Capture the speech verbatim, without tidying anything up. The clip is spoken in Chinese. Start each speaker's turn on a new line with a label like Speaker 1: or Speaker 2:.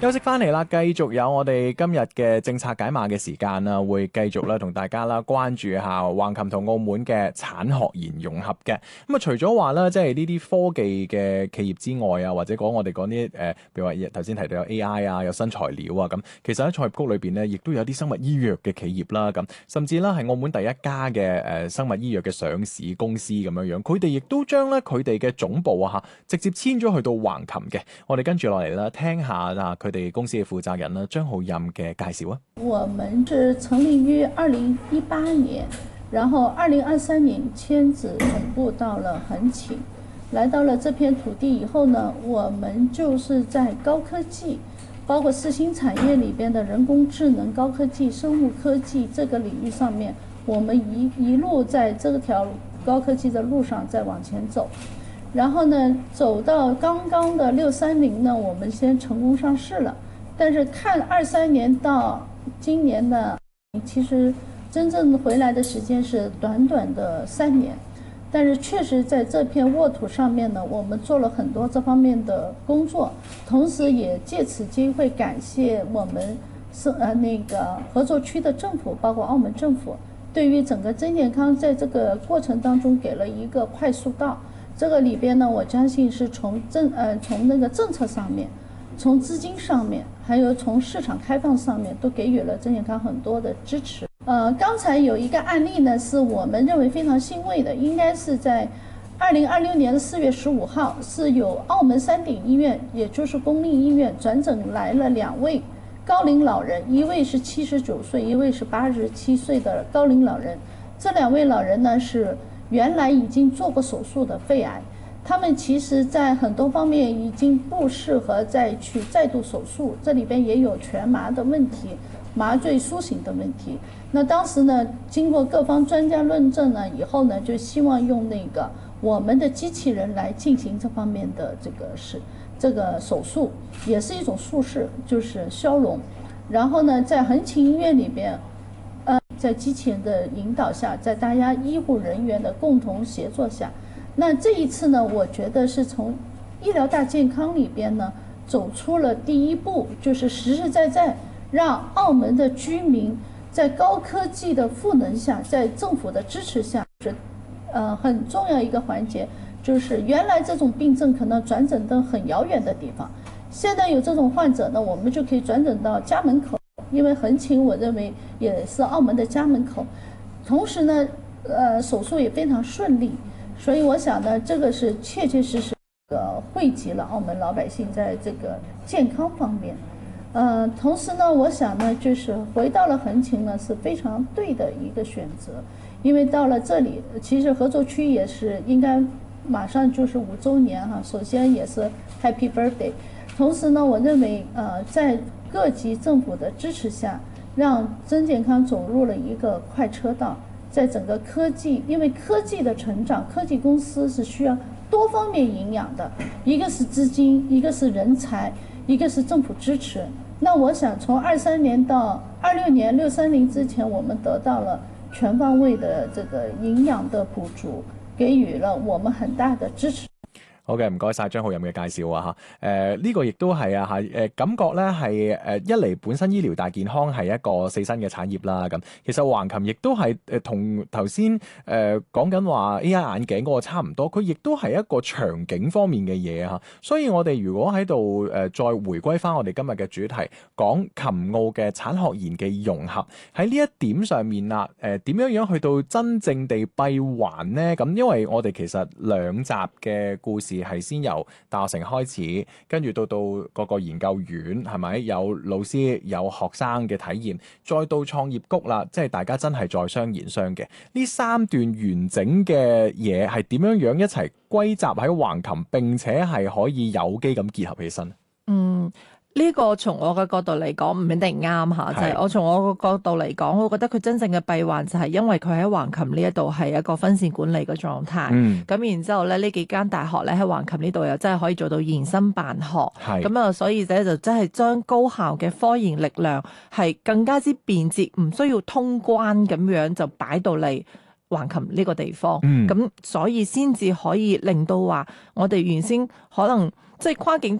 Speaker 1: 休息翻嚟啦，繼續有我哋今日嘅政策解碼嘅時間啦，會繼續咧同大家啦關注下橫琴同澳門嘅產學研融合嘅。咁啊，除咗話咧，即係呢啲科技嘅企業之外啊，或者講我哋講啲誒，譬如話頭先提到有 A I 啊，有新材料啊，咁其實喺創業谷裏邊咧，亦都有啲生物醫藥嘅企業啦，咁甚至啦係澳門第一家嘅誒生物醫藥嘅上市公司咁樣樣，佢哋亦都將咧佢哋嘅總部啊嚇直接遷咗去到橫琴嘅。我哋跟住落嚟啦，聽下啊佢哋公司嘅負責人啦張浩任嘅介紹啊。
Speaker 2: 我們是成立於二零一八年，然後二零二三年遷址總部到了橫琴。來到了這片土地以後呢，我們就是在高科技，包括新興產業裏邊的人工智能、高科技、生物科技這個領域上面，我們一一路在這條高科技的路上在往前走。然後呢，走到剛剛的六三零呢，我們先成功上市了。但是看二三年到今年呢，其實真正回來的時間是短短的三年。但是確實在這片沃土上面呢，我們做了很多這方面的工作，同時也借此機會感謝我們是呃那個合作區的政府，包括澳門政府，對於整個真健康在這個過程當中給了一個快速道。這個裏邊呢，我相信是從政呃從那個政策上面，從資金上面，還有從市場開放上面，都給予了真健康很多的支持。呃，剛才有一個案例呢，是我們認為非常欣慰的，應該是在二零二六年的四月十五號，是由澳門山頂醫院，也就是公立醫院轉診來了兩位高齡老人，一位是七十九歲，一位是八十七歲的高齡老人。這兩位老人呢，是原來已經做過手術的肺癌，他們其實在很多方面已經不適合再去再度手術，這裏邊也有全麻的問題，麻醉蘇醒的問題。那當時呢，經過各方專家論證呢以後呢，就希望用那個我們的機器人來進行這方面的這個是這個手術，也是一種術式，就是消融。然後呢，在橫琴醫院裏邊，呃，在機器人的引導下，在大家醫護人員的共同協作下，那這一次呢，我覺得是從醫療大健康裏邊呢走出了第一步，就是實實在在讓澳門的居民在高科技的賦能下，在政府的支持下，是呃很重要一個環節，就是原來這種病症可能轉診到很遙遠的地方，現在有這種患者呢，我們就可以轉診到家門口，因為橫琴我認為也是澳門的家門口，同時呢，呃手術也非常順利，所以我想呢，這個是確確實實呃惠及了澳門老百姓在這個健康方面。呃，同時呢，我想呢，就是回到了橫琴呢，是非常對的一個選擇，因為到了這裡，其實合作區也是應該馬上就是五週年哈，首先也是 Happy Birthday， 同時呢，我認為呃，在各級政府的支持下，讓真健康走入了一個快車道，在整個科技，因為科技的成長，科技公司是需要多方面營養的，一個是資金，一個是人才，一個是政府支持。那我想從二三年到二六年六三零之前，我們得到了全方位的這個營養的補足，給予了我們很大的支持。
Speaker 1: 好嘅，唔該晒張浩任嘅介紹啊嚇，誒、呃、呢、這個亦都係啊嚇，誒、呃、感覺咧係誒一嚟本身醫療大健康係一個四新嘅產業啦，咁其實橫琴亦都係誒同頭先誒講緊話 A I 眼鏡嗰個差唔多，佢亦都係一個場景方面嘅嘢嚇，所以我哋如果喺度誒再回歸翻我哋今日嘅主題，講琴澳嘅產學研嘅融合，喺呢一點上面啦，誒、呃、點樣樣去到真正地閉環呢？咁因為我哋其實兩集嘅故事係先由大學城開始，跟住到到各個研究院，係咪有老師有學生嘅體驗，再到創業谷啦，即係大家真係在商言商嘅呢三段完整嘅嘢，係點樣樣一齊歸集喺橫琴，並且係可以有機咁結合起身。
Speaker 3: 嗯。呢、這個從我嘅角度嚟講唔一定啱嚇，就係、是、我從我個角度嚟講，我覺得佢真正嘅閉環就係因為佢喺橫琴呢一度係一個分線管理嘅狀態。咁、嗯、然之後咧，呢幾間大學咧喺橫琴呢度又真係可以做到延伸辦學。咁啊，所以咧就真係將高校嘅科研力量係更加之便捷，唔需要通關咁樣就擺到嚟橫琴呢個地方。咁、嗯、所以先至可以令到話我哋原先可能即係跨境